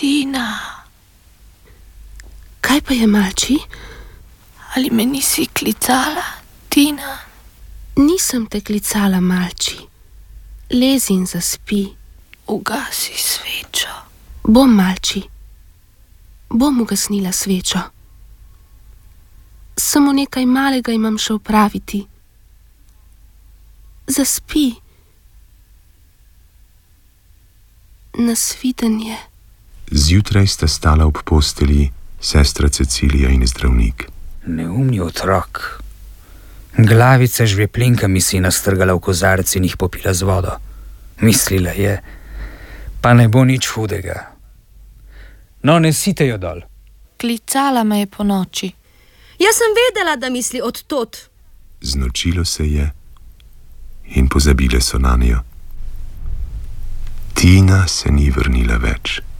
Tina. Kaj pa je, malči? Ali me nisi klicala, Tina? Nisem te klicala, malči. Lezi in zaspi. Ugasi svečo. Bom, malči. Bom ugasnila svečo. Samo nekaj malega imam še opraviti. Zaspi. Nasvidenje. Zjutraj sta stala ob postelji sestra Cecilija in zdravnik. Neumni otrok. Glavice žveplinkami si nastrgala v kozarec in jih popila z vodo. Mislila je, pa ne bo nič hudega. No, nesite jo dol. Klicala me je po noči. Jaz sem vedela, da misli od tod. Znočilo se je in pozabile so nanjo. Tina se ni vrnila več.